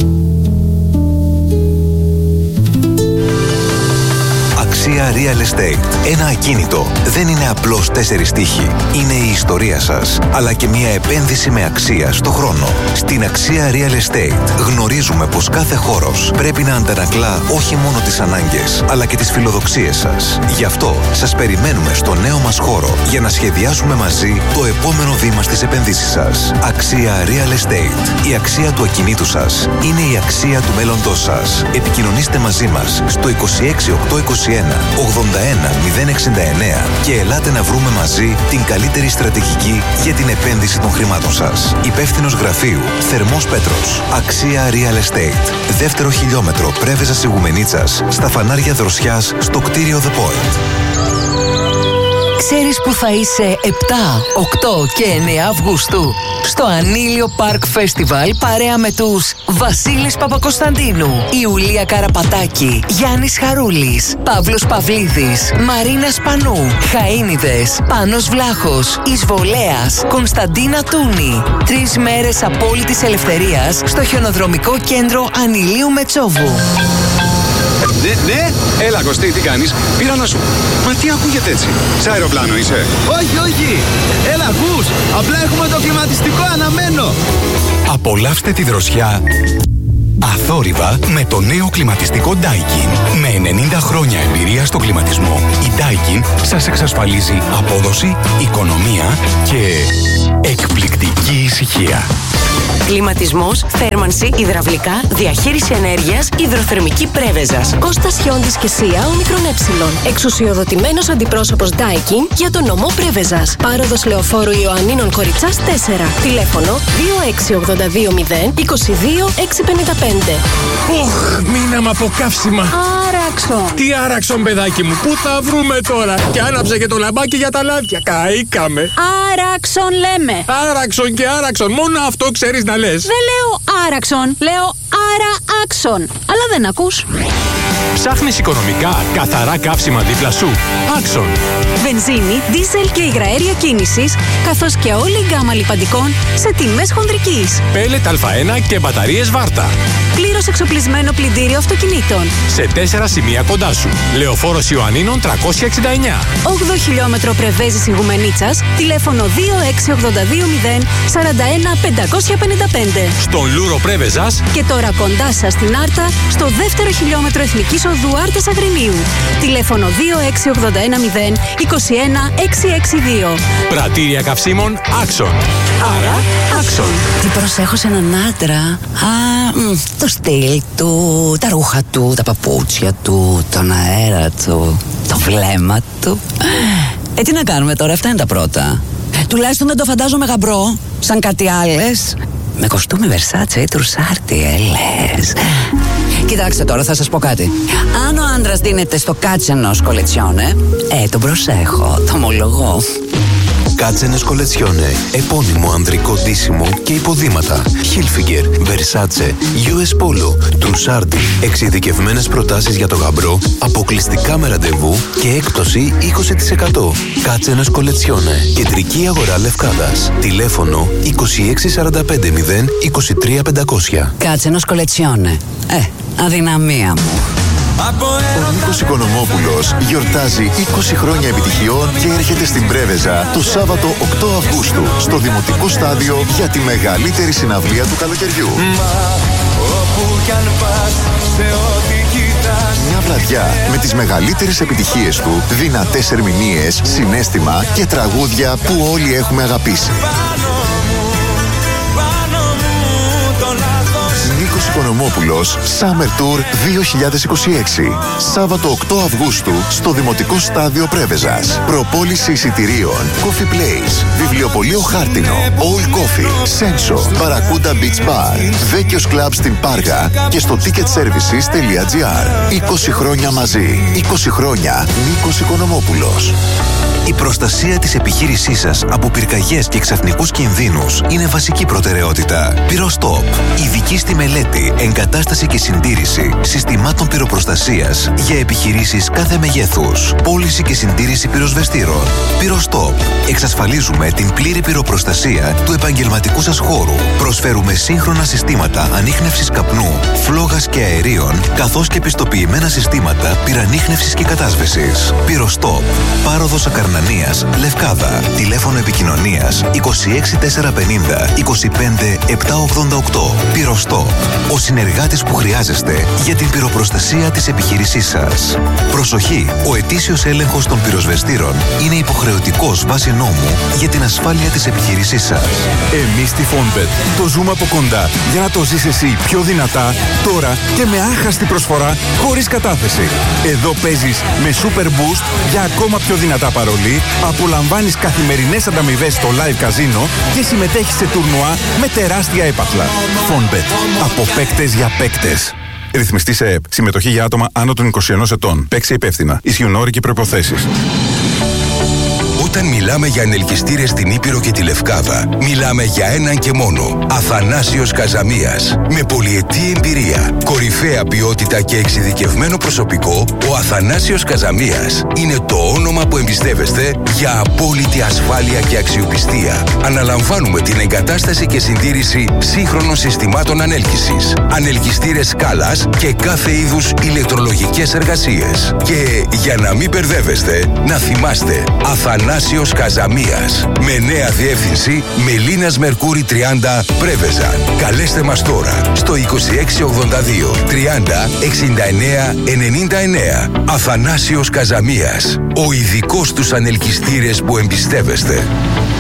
Αξία Real Estate. Ένα ακίνητο δεν είναι απλώς 4 τοίχοι. Είναι η ιστορία σας, αλλά και μια επένδυση με αξία στο χρόνο. Στην Αξία Real Estate γνωρίζουμε πως κάθε χώρος πρέπει να αντανακλά όχι μόνο τις ανάγκες, αλλά και τις φιλοδοξίες σας. Γι' αυτό σας περιμένουμε στο νέο μας χώρο για να σχεδιάσουμε μαζί το επόμενο βήμα στις επενδύσεις σας. Αξία Real Estate. Η αξία του ακινήτου σας είναι η αξία του μέλλοντός σας. Επικοινωνήστε μαζί μας στο 26821 81069 και ελάτε να βρούμε μαζί την καλύτερη στρατηγική για την επένδυση των χρημάτων σας. Υπεύθυνος γραφείου Θερμός Πέτρος. Αξία Real Estate. Δεύτερο χιλιόμετρο Πρέβεζας Ιγουμενίτσας, στα φανάρια Δροσιάς, στο κτίριο The Point. Ξέρεις που θα είσαι 7, 8 και 9 Αυγούστου? Στο Ανήλιο Park Festival παρέα με τους Βασίλης Παπακοσταντίνου, Ιουλία Καραπατάκη, Γιάννης Χαρούλης, Παύλος Παυλίδης, Μαρίνα Σπανού, Χαΐνιδες, Πάνος Βλάχος, Εισβολέας, Κωνσταντίνα Τούνη. 3 μέρες απόλυτης ελευθερίας στο χιονοδρομικό κέντρο Ανηλίου Μετσόβου. Ναι, έλα Κωστή, τι κάνεις? Πήρα να σου... Μα τι ακούγεται έτσι? Σε αεροπλάνο είσαι? Όχι, έλα ακούς. Απλά έχουμε το κλιματιστικό αναμένο. Απολαύστε τη δροσιά αθόρυβα με το νέο κλιματιστικό Daikin. Με 90 χρόνια εμπειρία στο κλιματισμό, η Daikin σας εξασφαλίζει απόδοση, οικονομία και εκπληκτική ησυχία. Κλιματισμός, θέρμανση, υδραυλικά, διαχείριση ενέργειας, υδροθερμική Πρέβεζας. Κώστας Χιόντης και ΣΥΑ Ομικρον Ε. Εξουσιοδοτημένος αντιπρόσωπος Daikin για τον νομό Πρέβεζας. Πάροδος Λεωφόρου Ιωαννίνων Κοριτσάς 4. Τηλέφωνο 26820 22655. Μείναμε από καύσιμα. Άραξον. Τι άραξον, παιδάκι μου, πού θα βρούμε τώρα? Και άναψε και το λαμπάκι για τα λάδια. Καήκαμε. Άραξον λέμε. Άραξον και άραξον, μόνο αυτό ξέρεις να λες. Δεν λέω άραξον, λέω άρα-άξον. Αλλά δεν ακούς. Ψάχνεις οικονομικά, καθαρά καύσιμα δίπλα σου? Άξον. Βενζίνη, δίζελ και υγραέρια κίνησης, καθώς και όλη η γκάμα λιπαντικών σε τιμές χονδρικής. Πέλετ Α1 και μπαταρίες Βάρτα. Πλήρως εξοπλισμένο πλυντήριο αυτοκινήτων. Σε 4 σημεία κοντά σου. Λεωφόρος Ιωαννίνων 369. 8 χιλιόμετρο Πρεβέζης Ιγουμενίτσας, τηλέφωνο 26820 41 555. Στον Λούρο Πρέβεζας. Και τώρα κοντά σας στην Άρτα, στο δεύτερο χιλιόμετρο Εθνικής Οδού Άρτας Αγρινίου. Τηλέφωνο 26810 21 662. Πρατήρια καυσίμων Άξον. Άρα Άξον. Τι προσέχω σε έναν άντρα? Το στυλ του, τα ρούχα του, τα παπούτσια του, τον αέρα του, το βλέμμα του. Τι να κάνουμε τώρα, αυτά είναι τα πρώτα. Τουλάχιστον δεν το φαντάζομαι γαμπρό, σαν κάτι άλλες. Με κοστούμι Versace ή τρουσάρτι, λες. Κοιτάξτε τώρα, θα σας πω κάτι. Αν ο άντρας δίνεται στο κάτσενος κολετσιόνε, τον προσέχω, το ομολογώ. Κάτσενες Κολετσιόνε. Επώνυμο ανδρικό ντύσιμο και υποδήματα. Hilfiger, Versace, US Polo, Trussardi. Εξειδικευμένες προτάσεις για το γαμπρό, αποκλειστικά με ραντεβού και έκπτωση 20%. Κάτσενες Κολετσιόνε. Κεντρική αγορά Λευκάδας. Τηλέφωνο 26450 23500. Κάτσενος Κολετσιόνε. Αδυναμία μου. Ο Νίκος Οικονομόπουλος γιορτάζει 20 χρόνια επιτυχιών και έρχεται στην Πρέβεζα το Σάββατο 8 Αυγούστου στο Δημοτικό Στάδιο για τη μεγαλύτερη συναυλία του καλοκαιριού. Μια βραδιά με τις μεγαλύτερες επιτυχίες του, δυνατές ερμηνείες, συναίσθημα και τραγούδια που όλοι έχουμε αγαπήσει. Νίκος Οικονομόπουλος Summer Tour 2026. Σάββατο 8 Αυγούστου στο Δημοτικό Στάδιο Πρέβεζας. Προπόληση εισιτηρίων Coffee Place, Βιβλιοπωλείο Χάρτινο, All Coffee, Senso, Barracuda Beach Bar, Βέκιος Club στην Πάργα και στο ticketservices.gr. 20 χρόνια μαζί. 20 χρόνια Νίκος Οικονομόπουλος. Η προστασία της επιχείρησής σας από πυρκαγιές και ξαφνικούς κινδύνους είναι βασική προτεραιότητα. Πυρostop. Ειδική στη μελέτη εγκατάσταση και συντήρηση συστημάτων πυροπροστασίας για επιχειρήσεις κάθε μεγέθους. Πώληση και συντήρηση πυροσβεστήρων. Πυροστόπ. Εξασφαλίζουμε την πλήρη πυροπροστασία του επαγγελματικού σας χώρου. Προσφέρουμε σύγχρονα συστήματα ανίχνευσης καπνού, φλόγας και αερίων, καθώς και πιστοποιημένα συστήματα πυρανίχνευσης και κατάσβεσης. Πυροστόπ. Πάροδος Ακαρνανίας, Λευκάδα. Τηλέφωνο επικοινωνίας 26450 25 788. Πυροστόπ. Ο συνεργάτης που χρειάζεστε για την πυροπροστασία της επιχείρησής σας. Προσοχή! Ο ετήσιος έλεγχος των πυροσβεστήρων είναι υποχρεωτικός βάσει νόμου για την ασφάλεια της επιχείρησής σας. Εμείς στη Fonbet το ζούμε από κοντά για να το ζεις εσύ πιο δυνατά, τώρα και με άχαστη προσφορά χωρίς κατάθεση. Εδώ παίζεις με Super Boost για ακόμα πιο δυνατά παρολί, απολαμβάνεις καθημερινές ανταμοιβές στο live καζίνο και συμμετέχεις σε τουρνουά με τεράστια έπαθλα. Fonbet. Από παίκτες για παίκτες. Ρυθμιστή σε ΕΕΠ. Συμμετοχή για άτομα άνω των 21 ετών. Παίξε υπεύθυνα. Ισχύουν όροι και προϋποθέσεις. Όταν μιλάμε για ανελκυστήρες στην Ήπειρο και τη Λευκάδα, μιλάμε για έναν και μόνο. Αθανάσιος Καζαμίας. Με πολυετή εμπειρία, κορυφαία ποιότητα και εξειδικευμένο προσωπικό, ο Αθανάσιος Καζαμίας είναι το όνομα που εμπιστεύεστε για απόλυτη ασφάλεια και αξιοπιστία. Αναλαμβάνουμε την εγκατάσταση και συντήρηση σύγχρονων συστημάτων ανέλκυσης, ανελκυστήρες σκάλας και κάθε είδους ηλεκτρολογικές εργασίες. Και για να μην μπερδεύεστε, να θυμάστε, Αθανάσιος Καζαμίας. Με νέα διεύθυνση Μελίνας Μερκούρη 30 Πρέβεζαν. Καλέστε μας τώρα στο 2682 30 69 99. Αθανάσιος Καζαμίας. Ο ειδικός τους ανελκυστήρες που εμπιστεύεστε.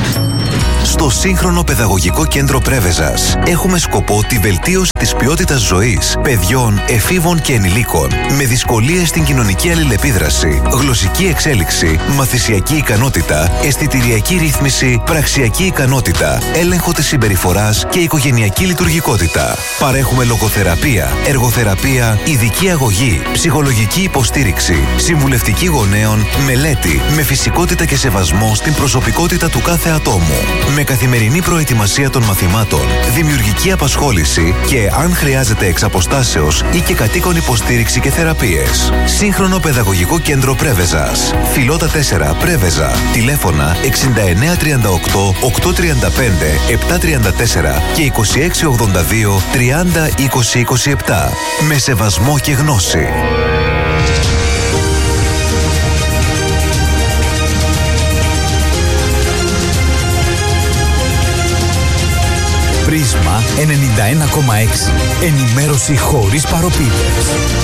Στο σύγχρονο παιδαγωγικό κέντρο Πρέβεζας έχουμε σκοπό τη βελτίωση της ποιότητας ζωής παιδιών, εφήβων και ενηλίκων με δυσκολίες στην κοινωνική αλληλεπίδραση, γλωσσική εξέλιξη, μαθησιακή ικανότητα, αισθητηριακή ρύθμιση, πραξιακή ικανότητα, έλεγχο της συμπεριφοράς και οικογενειακή λειτουργικότητα. Παρέχουμε λογοθεραπεία, εργοθεραπεία, ειδική αγωγή, ψυχολογική υποστήριξη, συμβουλευτική γονέων, μελέτη με φυσικότητα και σεβασμό στην προσωπικότητα του κάθε ατόμου. Με καθημερινή προετοιμασία των μαθημάτων, δημιουργική απασχόληση και, αν χρειάζεται, εξ αποστάσεως ή και κατοίκον υποστήριξη και θεραπείες. Σύγχρονο παιδαγωγικό κέντρο Πρέβεζας. Φιλότα 4 Πρέβεζα. Τηλέφωνα 6938 835 734 και 2682 30 20 27. Με σεβασμό και γνώση. Πρίσμα 91,6. Ενημέρωση χωρίς παροπίδες.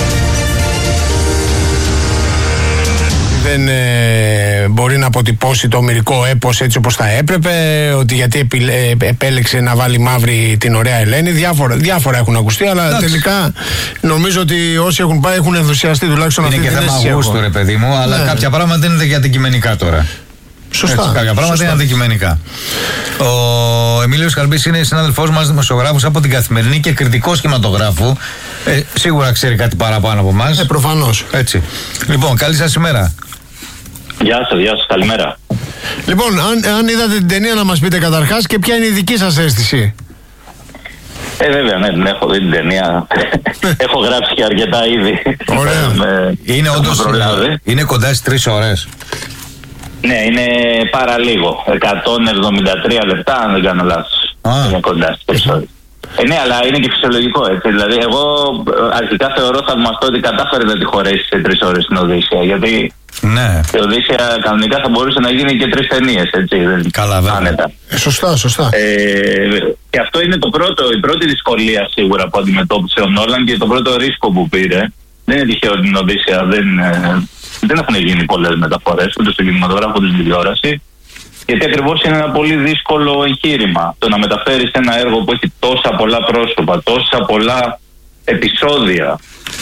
Δεν μπορεί να αποτυπώσει το ομηρικό έπος έτσι όπως θα έπρεπε, ότι γιατί επέλεξε να βάλει μαύρη την ωραία Ελένη. Διάφορα έχουν ακουστεί, αλλά εντάξει, τελικά νομίζω ότι όσοι έχουν πάει έχουν ενθουσιαστεί τουλάχιστον αυτή την αίσθηση. Είναι και θέμα γούστου, ρε παιδί μου, αλλά κάποια πράγματα δεν είναι για αντικειμενικά τώρα. Σωστά. Έτσι, κάποια πράγματα είναι αντικειμενικά. Ο Εμίλιος Χαρμπής είναι συνάδελφός μας, δημοσιογράφος από την Καθημερινή και κριτικός κινηματογράφου. Σίγουρα ξέρει κάτι παραπάνω από εμάς. Προφανώς. Έτσι. Λοιπόν, καλή σας ημέρα. Γεια σας, καλημέρα. Λοιπόν, αν είδατε την ταινία, να μας πείτε καταρχάς και ποια είναι η δική σας αίσθηση. Βέβαια, ναι, την έχω δει την ταινία. Έχω γράψει και αρκετά ήδη. Ωραία. Είναι όντως, είναι κοντά στις 3 ώρες. Ναι, είναι παραλίγο. 173 λεπτά, αν δεν κάνω λάθος. Είναι κοντά στις 3 ώρες. Ναι, αλλά είναι και φυσιολογικό, έτσι. Δηλαδή, εγώ αρχικά θεωρώ θαυμαστό ότι κατάφερε να τη χωρέσει σε 3 ώρες την Οδύσσεια. Γιατί η Οδύσσεια κανονικά θα μπορούσε να γίνει και 3 ταινίες, έτσι. Καλά, βέβαια. Σωστά. Και αυτό είναι η πρώτη δυσκολία σίγουρα που αντιμετώπισε ο Νόλαν και το πρώτο ρίσκο που πήρε. Δεν είναι τυχαίο ότι την Οδύσσεια δεν έχουν γίνει πολλές μεταφορές, ούτε στον κινηματογράφο ούτε στην τηλεόραση. Γιατί ακριβώς είναι ένα πολύ δύσκολο εγχείρημα το να μεταφέρεις ένα έργο που έχει τόσα πολλά πρόσωπα, τόσα πολλά επεισόδια,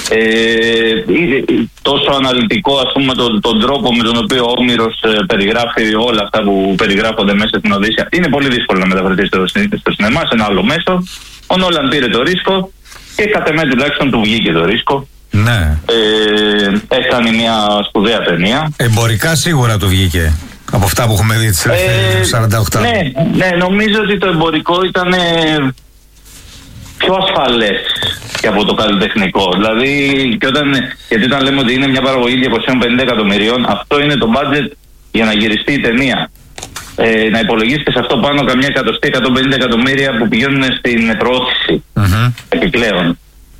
τόσο αναλυτικό, ας πούμε, τον τρόπο με τον οποίο ο Όμηρος περιγράφει όλα αυτά που περιγράφονται μέσα στην Οδύσσεια. Είναι πολύ δύσκολο να μεταφερθεί στο σινεμά, σε ένα άλλο μέσο. Ο Νόλαν πήρε το ρίσκο και κατ' εμέ τουλάχιστον του βγήκε το ρίσκο. Ναι. Έκανε μια σπουδαία ταινία. Εμπορικά σίγουρα του βγήκε. Από αυτά που έχουμε δει τις 48. Ναι, νομίζω ότι το εμπορικό ήταν πιο ασφαλές και από το καλλιτεχνικό. Δηλαδή, γιατί όταν λέμε ότι είναι μια παραγωγή 250 εκατομμυρίων, αυτό είναι το budget για να γυριστεί η ταινία. Να υπολογίσετε σε αυτό πάνω καμιά 150 εκατομμύρια που πηγαίνουν στην προώθηση επιπλέον.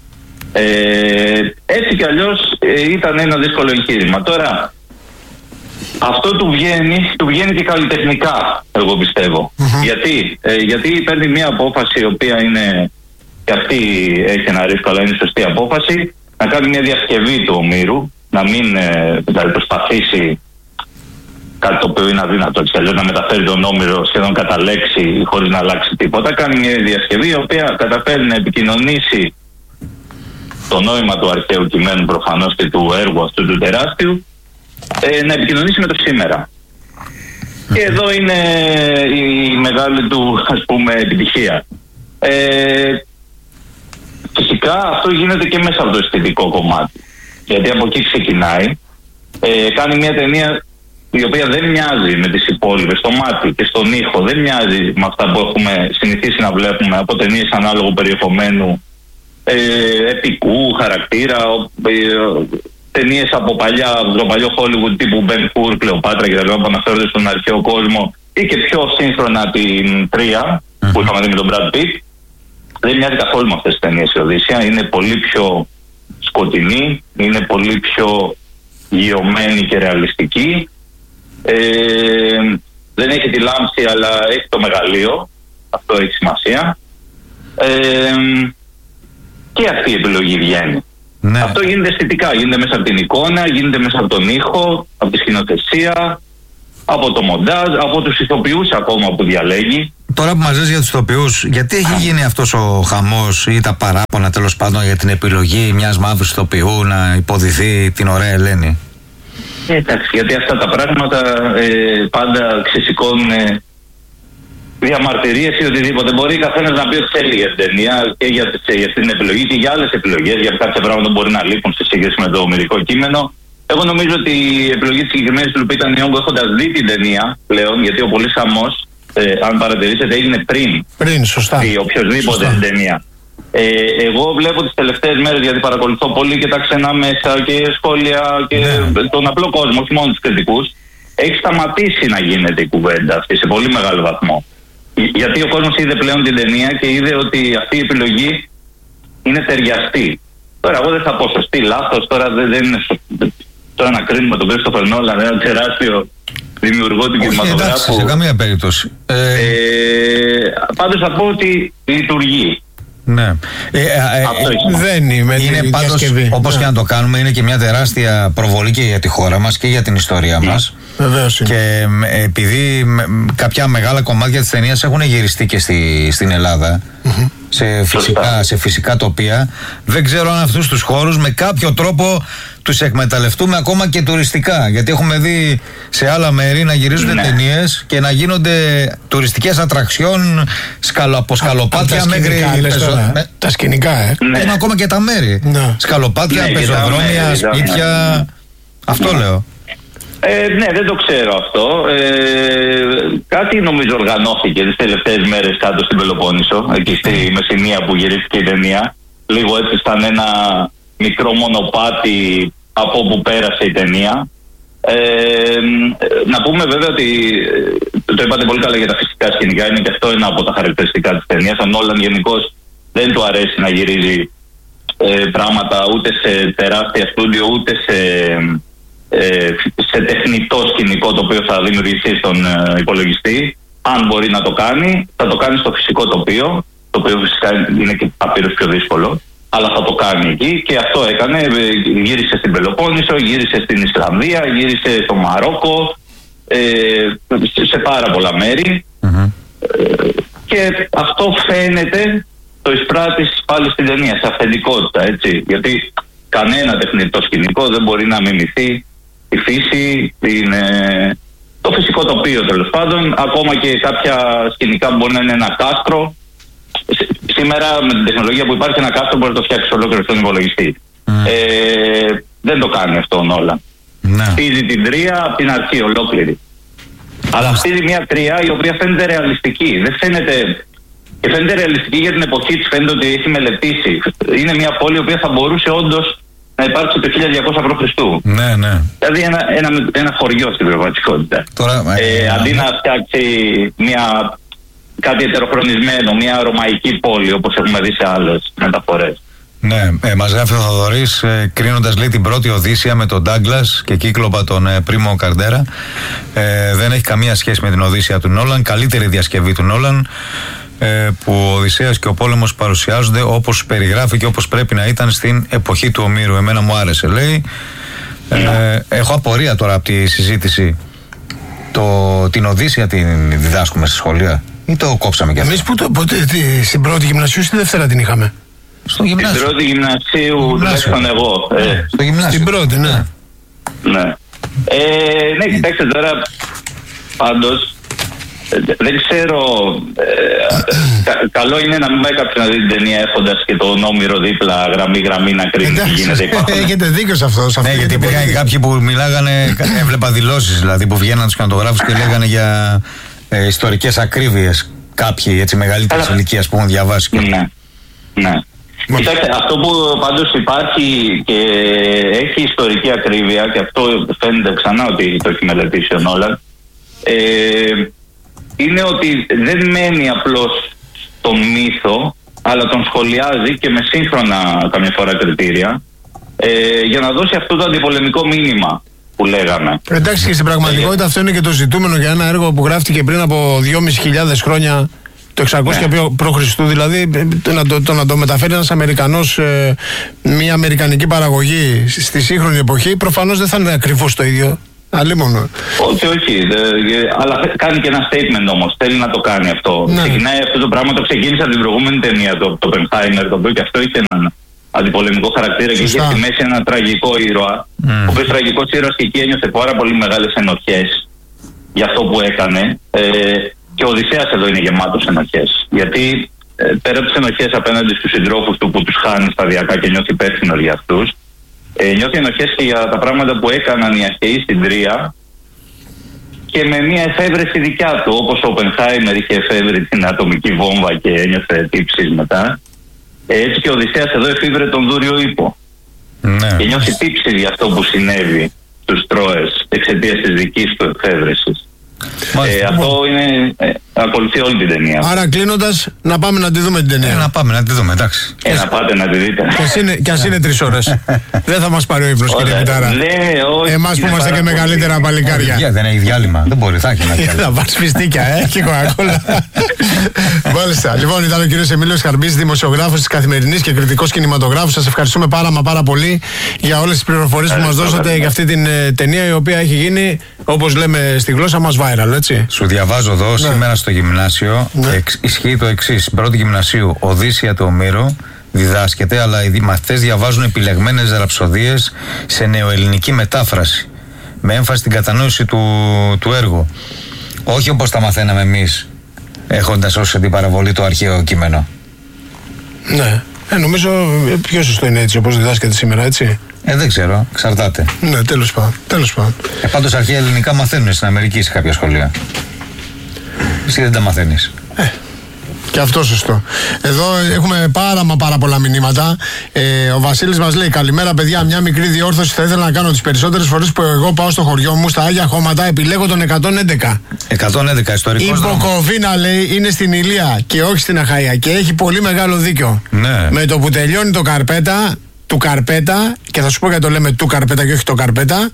Έτσι κι αλλιώς ήταν ένα δύσκολο εγχείρημα. Τώρα, αυτό του βγαίνει και καλλιτεχνικά, εγώ πιστεύω. Γιατί παίρνει μια απόφαση η οποία είναι, και αυτή έχει ένα ρίσκο, αλλά είναι σωστή απόφαση, να κάνει μια διασκευή του Ομήρου, να μην δηλαδή προσπαθήσει κάτι το οποίο είναι αδύνατο, έτσι αλλιώς να μεταφέρει τον Όμηρο σχεδόν κατά λέξη χωρίς να αλλάξει τίποτα. Κάνει μια διασκευή η οποία καταφέρει να επικοινωνήσει το νόημα του αρχαίου κειμένου προφανώς και του έργου αυτού του τεράστιου, να επικοινωνήσει με το σήμερα. Και εδώ είναι η μεγάλη του, ας πούμε, επιτυχία. Φυσικά αυτό γίνεται και μέσα από το αισθητικό κομμάτι, γιατί από εκεί ξεκινάει. Κάνει μια ταινία η οποία δεν μοιάζει με τις υπόλοιπες, στο μάτι και στον ήχο, δεν μοιάζει με αυτά που έχουμε συνηθίσει να βλέπουμε από ταινίες ανάλογου περιεχομένου, επικού χαρακτήρα, ταινίες από το παλιό Hollywood τύπου Ben Hur, Κλεοπάτρα και τα λοιπά που αναφέρονται στον αρχαίο κόσμο, ή και πιο σύγχρονα την Τρία που είχαμε δει με τον Brad Pitt. Δεν μοιάζει καθόλου με αυτές τις ταινίες η Οδύσσεια. Είναι πολύ πιο σκοτεινή, είναι πολύ πιο γιωμένη και ρεαλιστική. Δεν έχει τη λάμψη, αλλά έχει το μεγαλείο. Αυτό έχει σημασία. Και αυτή η επιλογή βγαίνει. Ναι. Αυτό γίνεται αισθητικά, γίνεται μέσα από την εικόνα, γίνεται μέσα από τον ήχο, από τη σκηνοθεσία, από το μοντάζ, από τους ηθοποιούς ακόμα που διαλέγει. Τώρα που μας λες για τους ηθοποιούς, γιατί έχει γίνει αυτός ο χαμός ή τα παράπονα τέλος πάντων για την επιλογή μιας μαύρης ηθοποιού να υποδηθεί την ωραία Ελένη? Εντάξει, γιατί αυτά τα πράγματα πάντα ξεσηκώνουν διαμαρτυρίες ή οτιδήποτε. Μπορεί καθένας να πει ότι θέλει για την ταινία και για αυτή την επιλογή και για άλλες επιλογές, για κάποια πράγματα που μπορεί να λείπουν σε σύγκριση με το ομηρικό κείμενο. Εγώ νομίζω ότι η επιλογή της συγκεκριμένης του Λουπίτα Νιόγκο, έχοντας δει την ταινία πλέον, γιατί ο πολύς χαμός, αν παρατηρήσετε, έγινε πριν σωστά. Οποιοδήποτε την ταινία. Εγώ βλέπω τις τελευταίες μέρες, γιατί παρακολουθώ πολύ και τα ξενά μέσα και σχόλια και τον απλό κόσμο, όχι μόνο τους κριτικούς, έχει σταματήσει να γίνεται η κουβέντα αυτή σε πολύ μεγάλο βαθμό. Γιατί ο κόσμος είδε πλέον την ταινία και είδε ότι αυτή η επιλογή είναι ταιριαστή. Τώρα εγώ δεν θα πω σωστή, λάθος, τώρα δεν είναι τώρα να κρίνουμε τον Κρίστοφερ Νόλαν, ένα τεράστιο δημιουργό του κινηματογράφου. Εντάξει, σε καμία περίπτωση. Πάντως θα πω ότι λειτουργεί. Ναι. Δεν είναι πάντως, όπως και να το κάνουμε, είναι και μια τεράστια προβολή και για τη χώρα μας και για την ιστορία μας. Βεβαίως είναι. Και επειδή κάποια μεγάλα κομμάτια της ταινίας έχουν γυριστεί και στην Ελλάδα, σε φυσικά τοπία, δεν ξέρω αν αυτούς τους χώρους με κάποιο τρόπο τους εκμεταλλευτούμε ακόμα και τουριστικά. Γιατί έχουμε δει σε άλλα μέρη να γυρίζονται ταινίες και να γίνονται τουριστικές ατραξιόν από σκαλοπάτια μέχρι τα σκηνικά, ακόμα και τα μέρη. Σκαλοπάτια, πεζοδρόμια, σπίτια. Αυτό λέω. Ναι, δεν το ξέρω αυτό. Κάτι νομίζω οργανώθηκε τις τελευταίες μέρες κάτω στην Πελοπόννησο, εκεί στη Μεσσηνία που γυρίστηκε η ταινία. Λίγο έτσι ήταν ένα μικρό μονοπάτι από όπου πέρασε η ταινία. Να πούμε βέβαια ότι το είπατε πολύ καλά για τα φυσικά σκηνικά, είναι και αυτό ένα από τα χαρακτηριστικά της ταινίας. Ο Νόλαν γενικώς δεν του αρέσει να γυρίζει πράγματα ούτε σε τεράστια στούντιο ούτε σε τεχνητό σκηνικό το οποίο θα δημιουργηθεί στον υπολογιστή. Αν μπορεί να το κάνει, θα το κάνει στο φυσικό τοπίο, το οποίο φυσικά είναι και παπύρως πιο δύσκολο, αλλά θα το κάνει εκεί και αυτό έκανε. Γύρισε στην Πελοπόννησο, γύρισε στην Ισλανδία, γύρισε στο Μαρόκο, σε πάρα πολλά μέρη. Και αυτό φαίνεται, το εισπράττεις πάλι στην ταινία, σε αυθεντικότητα, έτσι. Γιατί κανένα τεχνητό σκηνικό δεν μπορεί να μιμηθεί τη φύση, το φυσικό τοπίο τέλος πάντων, ακόμα και κάποια σκηνικά που μπορεί να είναι ένα κάστρο. Σήμερα με την τεχνολογία που υπάρχει, ένα κάστρο μπορεί να το φτιάξει ολόκληρο στον υπολογιστή. Δεν το κάνει αυτό ο Νόλαν. Χτίζει την Τρία από την αρχή ολόκληρη. Αλλά χτίζει μια Τρία η οποία φαίνεται ρεαλιστική. Δεν φαίνεται Και φαίνεται ρεαλιστική για την εποχή της, φαίνεται ότι έχει μελετήσει. Είναι μια πόλη η οποία θα μπορούσε όντως να υπάρξει το 1200 π.Χ. Ναι, ναι. Δηλαδή ένα χωριό στην πραγματικότητα. Αντί να φτιάξει κάτι ετεροχρονισμένο, μια ρωμαϊκή πόλη όπως έχουμε δει σε άλλες μεταφορές. Ναι, μας γράφει ο Θοδωρής, κρίνοντας λέει την πρώτη Οδύσσια με τον Ντάγκλας και κύκλοπα τον Πρίμο Καρντέρα, δεν έχει καμία σχέση με την Οδύσσια του Νόλαν, καλύτερη διασκευή του Νόλαν, που ο Οδυσσέας και ο πόλεμος παρουσιάζονται όπως περιγράφει και όπως πρέπει να ήταν στην εποχή του Ομήρου. Εμένα μου άρεσε, λέει. Έχω απορία τώρα από τη συζήτηση. Την Οδύσσια την διδάσκουμε στη σχολεία ή το κόψαμε κι αυτό? Εμείς στην πρώτη γυμνασίου, στη Δευτέρα την είχαμε. Στο γυμνάσιο. Στην πρώτη γυμνασίου, τουλάχιστον εγώ. Στο γυμνάσιο. Στην πρώτη, ναι. Ναι, κοιτάξτε τώρα, πάντως, δεν ξέρω, καλό είναι να μην πάει κάποιος να δει την ταινία έχοντας και τον Όμηρο δίπλα γραμμή να κρίνει τι γίνεται. Έχετε δίκιο σε αυτό. Ναι, γιατί υπήρχαν και κάποιοι που μιλάγανε, έβλεπα δηλώσεις δηλαδή, που βγαίναν τους κινηματογράφους και λέγανε για ιστορικές ακρίβειες. Κάποιοι έτσι μεγαλύτερης ηλικίας που έχουν διαβάσει. Ναι. Κοιτάξτε, αυτό που πάντως υπάρχει και έχει ιστορική ακρίβεια, και αυτό φαίνεται ξανά ότι το έχει μελετήσει ο Νόλαν, είναι ότι δεν μένει απλώς στον μύθο, αλλά τον σχολιάζει και με σύγχρονα καμιά φορά κριτήρια, για να δώσει αυτό το αντιπολεμικό μήνυμα που λέγαμε. Εντάξει, και στην πραγματικότητα αυτό είναι και το ζητούμενο για ένα έργο που γράφτηκε πριν από 2.500 χρόνια, το 600 π.Χ. δηλαδή, να το μεταφέρει ένας Αμερικανός, μια αμερικανική παραγωγή στη σύγχρονη εποχή, προφανώς δεν θα είναι ακριβώς το ίδιο. Αλλήμον. Όχι, αλλά κάνει και ένα statement όμως. Θέλει να το κάνει αυτό. Ναι. Ξεκινάει αυτό το πράγμα, το ξεκίνησε από την προηγούμενη ταινία, το Oppenheimer, το οποίο και αυτό είχε έναν αντιπολεμικό χαρακτήρα και είχε στη μέση ένα τραγικό ήρωα. Ο οποίος τραγικός ήρωας και εκεί ένιωθε πάρα πολύ μεγάλες ενοχές για αυτό που έκανε. Και ο Οδυσσέας εδώ είναι γεμάτος ενοχές. Γιατί πέρα από τις ενοχές απέναντι στους συντρόφους του που τους χάνει σταδιακά και νιώθει υπεύθυνος για αυτούς, νιώθει ενοχές και για τα πράγματα που έκαναν οι αρχαίοι στην Τρία και με μια εφεύρεση δικιά του, όπως ο Οπενχάιμερ είχε εφεύρει την ατομική βόμβα και ένιωθε τύψεις μετά. Έτσι και ο Οδυσσέας εδώ εφήβρε τον Δούριο Ύπο. Ναι. Και νιώθει τύψεις για αυτό που συνέβη στους Τρώες εξαιτίας της δικής του εφεύρεσης. Αυτό είναι, ακολουθεί όλη την ταινία. Άρα κλείνοντας, να πάμε να τη δούμε την ταινία. Να πάμε να τη δούμε, εντάξει. Να πάτε να τη δείτε. Και ας είναι 3 ώρες. Δεν θα μας πάρει ο ύπνος, κύριε Μητάρα. Εμάς που είμαστε και μεγαλύτερα παλικάρια. Δεν έχει διάλειμμα. Δεν μπορεί, θα έχει ένα διάλειμμα. Θα πάρεις φιστίκια, και κοκακόλα. Μάλιστα. Λοιπόν, ήταν ο κύριος Εμίλιος Χαρμπής, δημοσιογράφος της Καθημερινής και κριτικός κινηματογράφος. Σας ευχαριστούμε πάρα πολύ για όλες τις πληροφορίες που μας δώσατε για αυτή την ταινία, η οποία έχει γίνει, όπως λέμε στη γλώσσα μας, viral, έτσι. Σου διαβάζω εδώ, σήμερα στο γυμνάσιο ισχύει το εξής. Πρώτη γυμνασίου, Οδύσσια του Ομήρου διδάσκεται, αλλά οι μαθητές διαβάζουν επιλεγμένες ραψοδίες σε νεοελληνική μετάφραση, με έμφαση στην κατανόηση του έργου. Όχι όπως τα μαθαίναμε εμείς, έχοντας ως αντιπαραβολή το αρχαίο κείμενο. Ναι. Νομίζω πιο σωστό είναι έτσι, όπως διδάσκεται σήμερα, έτσι. Δεν ξέρω, εξαρτάται. Ναι, τέλος πάντων. Πάντως αρχαία ελληνικά μαθαίνουν στην Αμερική σε κάποια σχολεία. Εσύ δεν τα μαθαίνεις. Και αυτό σωστό. Εδώ έχουμε πάρα πολλά μηνύματα. Ο Βασίλης μας λέει: καλημέρα, παιδιά. Μια μικρή διόρθωση θα ήθελα να κάνω. Τις περισσότερες φορές που εγώ πάω στο χωριό μου, στα Άγια Χώματα, επιλέγω τον 111. 111, ιστορικός δρόμος. Η Μποκοβίνα, λέει, είναι στην Ηλία και όχι στην Αχαΐα. Και έχει πολύ μεγάλο δίκιο. Ναι. Με το που τελειώνει το Καρπέτα, του Καρπέτα, και θα σου πω γιατί το λέμε του Καρπέτα και όχι το Καρπέτα,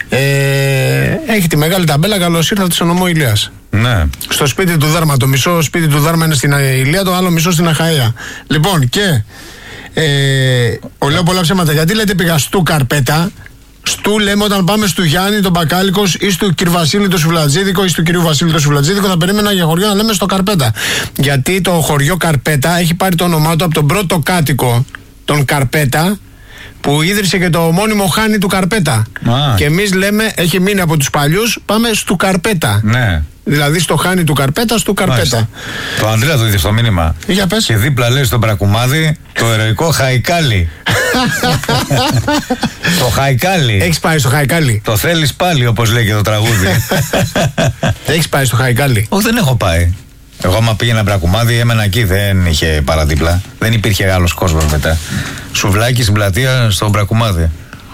έχει τη μεγάλη ταμπέλα «Καλώς ήρθατε στο νομό Ηλίας». Ναι. Στο σπίτι του Δάρμα. Το μισό σπίτι του Δάρμα είναι στην Ηλία, το άλλο μισό στην Αχαΐα. Λοιπόν, και λέω πολλά ψέματα. Γιατί λέτε πήγα στου Καρπέτα? Στου λέμε όταν πάμε στου Γιάννη τον Μπακάλικος ή στου κ. Βασίλη το Σουβλατζίδικο ή στου κ. Βασίλη το Σουβλατζίδικο. Θα περίμενα για χωριό να λέμε στο Καρπέτα. Γιατί το χωριό Καρπέτα έχει πάρει το όνομά του από τον πρώτο κάτοικο, τον Καρπέτα, που ίδρυσε και το ομώνυμο Χάνι του Καρπέτα. Και εμείς λέμε, έχει μείνει από τους παλιούς, πάμε στου Καρπέτα. Ναι. Δηλαδή στο Χάνι του Καρπέτα, στου Καρπέτα. Το Ανδρέα το είδε στο μήνυμα. Για πες. Και δίπλα λέει στον Μπρακουμάδι το ερωικό Χαϊκάλι. Το Χαϊκάλι. Έχεις πάει στο Χαϊκάλι? Το θέλεις πάλι, όπως λέει και το τραγούδι. Έχεις πάει στο Χαϊκάλι? Όχι, δεν έχω πάει. Εγώ, άμα πήγαινα Μπρακουμάδι, έμενα εκεί. Δεν είχε παραδίπλα. Δεν υπήρχε άλλος κόσμος μετά. Σουβλάκι στην πλατεία στο Μπρακουμάδι.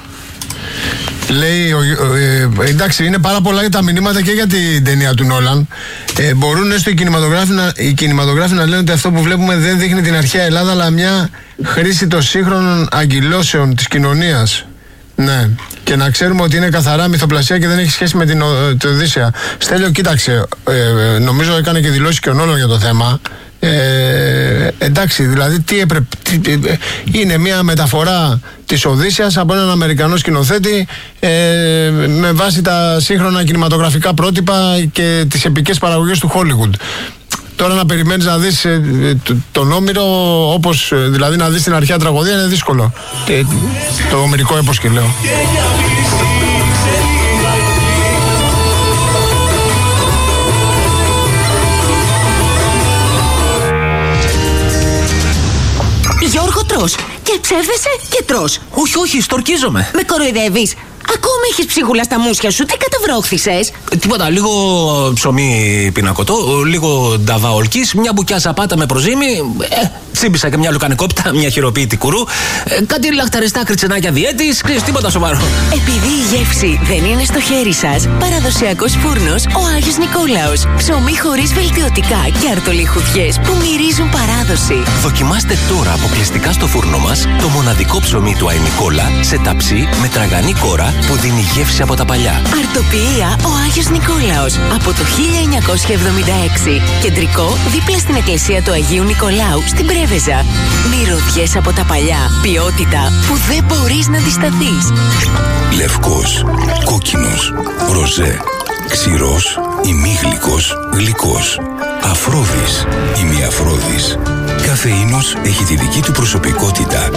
Λέει, εντάξει, είναι πάρα πολλά τα μηνύματα και για την ταινία του Νόλαν. Μπορούν έστω οι κινηματογράφοι να λένε ότι αυτό που βλέπουμε δεν δείχνει την αρχαία Ελλάδα, αλλά μια χρήση των σύγχρονων αγκυλώσεων της κοινωνίας. Ναι, και να ξέρουμε ότι είναι καθαρά μυθοπλασία και δεν έχει σχέση με την Οδύσσεια. Στέλιο, κοίταξε, νομίζω έκανε και δηλώσει και ο Νόλαν για το θέμα. Εντάξει, δηλαδή είναι μια μεταφορά της Οδύσσειας από έναν Αμερικανό σκηνοθέτη με βάση τα σύγχρονα κινηματογραφικά πρότυπα και τις επικές παραγωγές του Hollywood. Τώρα να περιμένεις να δεις τον Όμηρο, όπως δηλαδή να δεις την αρχαία τραγωδία, είναι δύσκολο. Το ομηρικό έπος και λέω. Γιώργο, τρως και ψεύδεσαι και τρως. Όχι, στορκίζομαι. Με κοροϊδεύεις. Ακόμα έχεις ψίχουλα στα μουσια σου, τι καταβρόχθησες? Τίποτα, λίγο ψωμί πινακωτό, λίγο νταβά ολκής, μια μπουκιά σαπάτα με προζύμι, τσίμπησα και μια λουκανικόπιτα, μια χειροποίητη κουρού, κάτι λαχταριστά κριτσενάκια διέτης, τίποτα σοβαρό. Επειδή η γεύση δεν είναι στο χέρι σας, παραδοσιακός φούρνος ο Άγιος Νικόλαος. Ψωμί χωρίς βελτιωτικά και αρτολιχουδιές που μυρίζουν παράδοση. Δοκιμάστε τώρα αποκλειστικά στο φούρνο μας το μοναδικό ψωμί του Άι Νικόλα σε ταψί με τραγανή κόρα που δίνει γεύση από τα παλιά. Αρτοποιία ο Άγιος Νικόλαος από το 1976. Κεντρικό δίπλα στην εκκλησία του Αγίου Νικολάου στην Πρέβεζα. Μυρωδιές από τα παλιά. Ποιότητα που δεν μπορείς να αντισταθείς. Λευκός, κόκκινος, ροζέ, ξηρός, ημίγλυκος, γλυκός. Αφρόδης, ημιαφρόδης. Κάθε ίνος έχει τη δική του προσωπικότητα.